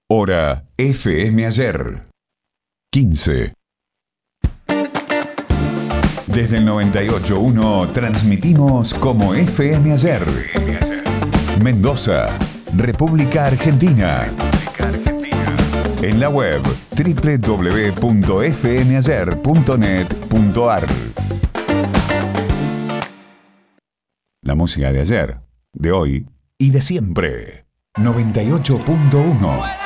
Hora FM Ayer. 15. Desde el 98.1 transmitimos como FM Ayer. Mendoza, República Argentina. En la web www.fmayer.net.ar. La música de ayer, de hoy y de siempre. 98.1.